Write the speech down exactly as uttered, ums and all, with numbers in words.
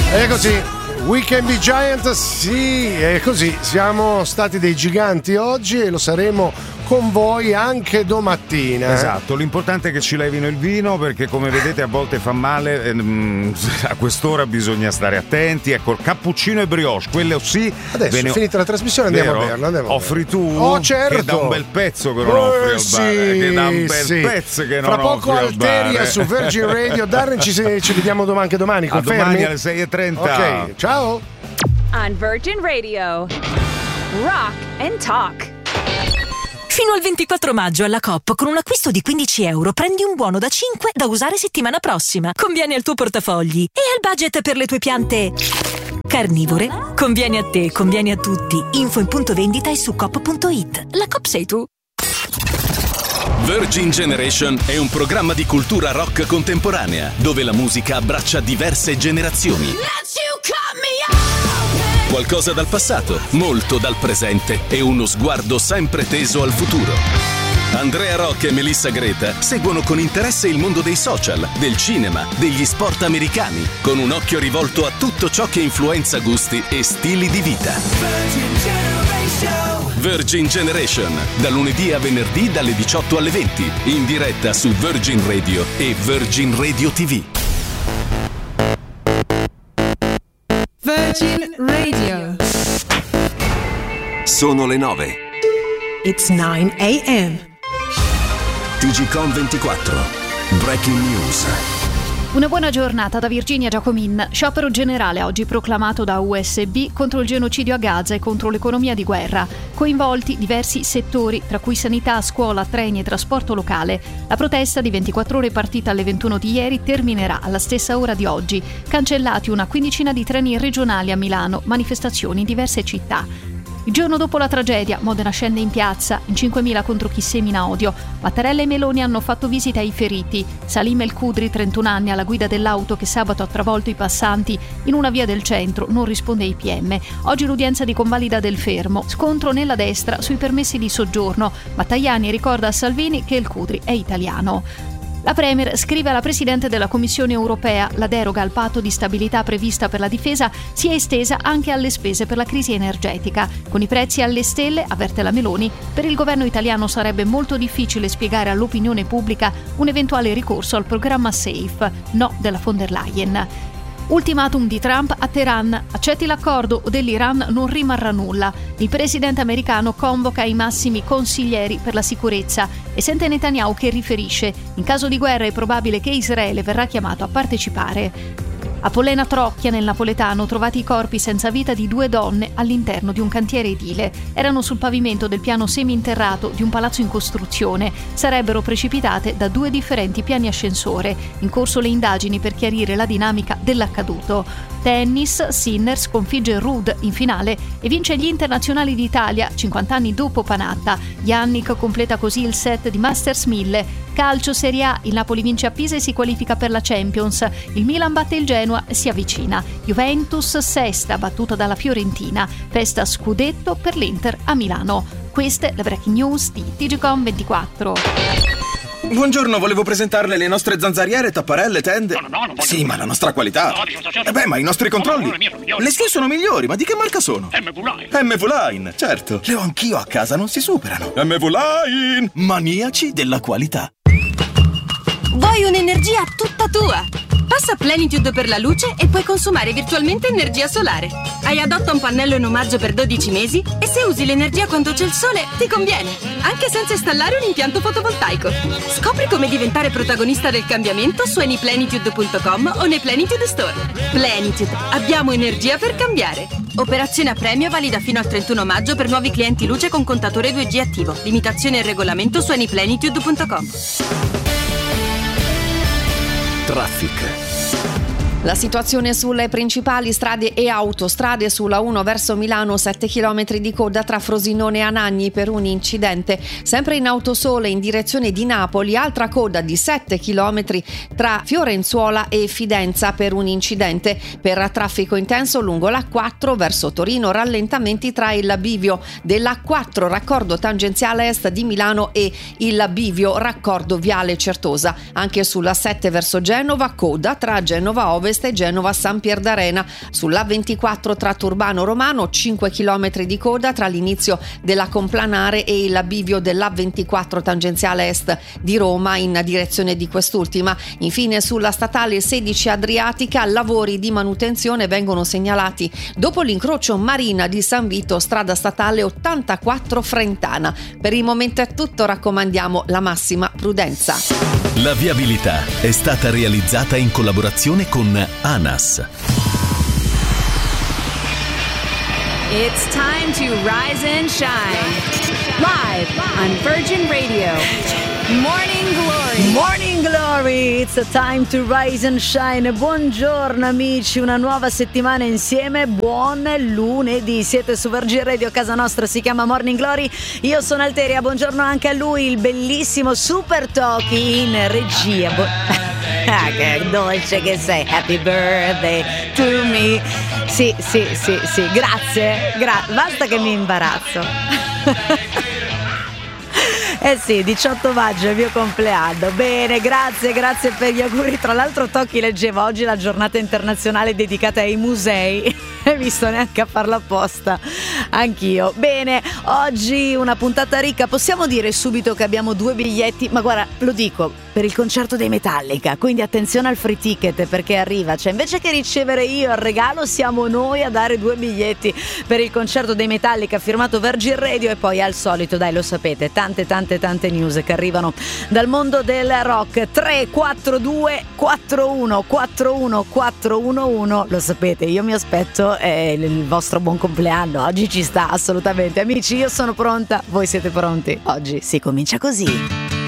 È così, We Can Be Giant, sì, è così, siamo stati dei giganti oggi e lo saremo con voi anche domattina. Esatto, l'importante è che ci levino il vino, perché come vedete a volte fa male, ehm, a quest'ora bisogna stare attenti. Ecco, cappuccino e brioche, quelle sì. Adesso ve ne... finita la trasmissione andiamo Vero? a berla, andiamo a Offri tu? Oh, certo. Che da un bel pezzo che non eh, offri al sì, bar, che da un bel sì. pezzo che non Fra poco offri al bar. Alteria su Virgin Radio. Darren, ci, ci vediamo domani, anche domani, a confermi? domani alle sei e trenta. Ok, ciao. On Virgin Radio, Rock and Talk. Fino al ventiquattro maggio alla Coop con un acquisto di quindici euro prendi un buono da cinque da usare settimana prossima. Conviene al tuo portafogli e al budget per le tue piante carnivore. Conviene a te, conviene a tutti. Info in punto vendita e su coop punto it. La Coop sei tu. Virgin Generation è un programma di cultura rock contemporanea dove la musica abbraccia diverse generazioni. Qualcosa dal passato, molto dal presente e uno sguardo sempre teso al futuro. Andrea Rock e Melissa Greta seguono con interesse il mondo dei social, del cinema, degli sport americani, con un occhio rivolto a tutto ciò che influenza gusti e stili di vita. Virgin Generation, da lunedì a venerdì dalle diciotto alle venti, in diretta su Virgin Radio e Virgin Radio ti vu. Virgin Radio. Sono le nove. It's nine a.m. T G Com ventiquattro. Breaking News. Una buona giornata da Virginia Giacomin. Sciopero generale oggi proclamato da U S B contro il genocidio a Gaza e contro l'economia di guerra. Coinvolti diversi settori, tra cui sanità, scuola, treni e trasporto locale. La protesta di ventiquattro ore partita alle ventuno di ieri terminerà alla stessa ora di oggi. Cancellati una quindicina di treni regionali a Milano, manifestazioni in diverse città. Il giorno dopo la tragedia, Modena scende in piazza, in cinquemila contro chi semina odio. Mattarella e Meloni hanno fatto visita ai feriti. Salim El Kudri, trentuno anni, alla guida dell'auto che sabato ha travolto i passanti in una via del centro, non risponde ai P M. Oggi l'udienza di convalida del fermo. Scontro nella destra sui permessi di soggiorno. Ma Tajani ricorda a Salvini che El Kudri è italiano. La Premier scrive alla Presidente della Commissione europea: la deroga al patto di stabilità prevista per la difesa si è estesa anche alle spese per la crisi energetica. Con i prezzi alle stelle, avverte la Meloni, per il governo italiano sarebbe molto difficile spiegare all'opinione pubblica un eventuale ricorso al programma SAFE, no della von der Leyen. Ultimatum di Trump a Teheran: accetti l'accordo o dell'Iran non rimarrà nulla. Il presidente americano convoca i massimi consiglieri per la sicurezza e sente Netanyahu che riferisce: in caso di guerra è probabile che Israele verrà chiamato a partecipare. A Pollena Trocchia, nel napoletano, trovati i corpi senza vita di due donne all'interno di un cantiere edile. Erano sul pavimento del piano seminterrato di un palazzo in costruzione. Sarebbero precipitate da due differenti piani ascensore. In corso le indagini per chiarire la dinamica dell'accaduto. Tennis, Sinner sconfigge Ruud in finale e vince gli internazionali d'Italia cinquanta anni dopo Panatta. Jannik completa così il set di Masters mille. Calcio Serie A, il Napoli vince a Pisa e si qualifica per la Champions. Il Milan batte il Genoa e si avvicina. Juventus sesta, battuta dalla Fiorentina. Festa scudetto per l'Inter a Milano. Queste le breaking news di T G Com ventiquattro. Buongiorno, volevo presentarle le nostre zanzariere, tapparelle, tende. No, no, no, non voglio. Sì, ma la nostra qualità. No, dice, Eh beh, ma i nostri controlli. No, no, le mie sono migliori. Le sue sono migliori, ma di che marca sono? M V Line. M V Line, certo. Le ho anch'io a casa, non si superano. M V Line, maniaci della qualità. Vuoi un'energia tutta tua? Passa Plenitude per la luce e puoi consumare virtualmente energia solare. Hai adotta un pannello in omaggio per dodici mesi e se usi l'energia quando c'è il sole ti conviene, anche senza installare un impianto fotovoltaico. Scopri come diventare protagonista del cambiamento su anyplenitude punto com o nei Plenitude Store. Plenitude, abbiamo energia per cambiare. Operazione a premio valida fino al trentuno maggio per nuovi clienti luce con contatore due G attivo. Limitazione e regolamento su anyplenitude punto com. Traffic. La situazione sulle principali strade e autostrade: sulla uno verso Milano sette chilometri di coda tra Frosinone e Anagni per un incidente. Sempre in Autosole in direzione di Napoli, altra coda di sette chilometri tra Fiorenzuola e Fidenza per un incidente. Per traffico intenso lungo l'A quattro verso Torino, rallentamenti tra il bivio dell'A quattro raccordo tangenziale est di Milano e il bivio raccordo viale Certosa. Anche sulla sette verso Genova, coda tra Genova Ovest Ovest e Genova-San Pierdarena. Sull'A ventiquattro tratto urbano romano cinque chilometri di coda tra l'inizio della Complanare e il bivio dell'A ventiquattro tangenziale est di Roma in direzione di quest'ultima. Infine sulla statale sedici Adriatica lavori di manutenzione vengono segnalati dopo l'incrocio Marina di San Vito, strada statale ottantaquattro Frentana. Per il momento è tutto, raccomandiamo la massima prudenza. La viabilità è stata realizzata in collaborazione con ANAS. It's time to rise and shine. Live on Virgin Radio. Morning Glory. Morning Glory, it's a time to rise and shine. Buongiorno amici, una nuova settimana insieme, buon lunedì. Siete su Virgin Radio, casa nostra si chiama Morning Glory. Io sono Alteria, buongiorno anche a lui, il bellissimo Super Toki in regia. Bo- ah, che dolce che sei, happy birthday to me. Sì, sì, sì, sì, grazie, gra- basta che mi imbarazzo. Eh sì, diciotto maggio è il mio compleanno. Bene, grazie, grazie per gli auguri. Tra l'altro Tocchi leggeva oggi la giornata internazionale dedicata ai musei. E mi sto neanche a farla apposta. Anch'io. Bene, oggi una puntata ricca. Possiamo dire subito che abbiamo due biglietti, ma guarda, lo dico, per il concerto dei Metallica. Quindi attenzione al free ticket perché arriva. Cioè, invece che ricevere io il regalo, siamo noi a dare due biglietti per il concerto dei Metallica firmato Virgin Radio. E poi al solito, dai, lo sapete, tante tante tante news che arrivano dal mondo del rock. Tre quattro due quattro uno quattro uno quattro uno uno, lo sapete, io mi aspetto eh, il vostro buon compleanno. Oggi ci sta assolutamente. Amici, io sono pronta, voi siete pronti? Oggi si comincia così.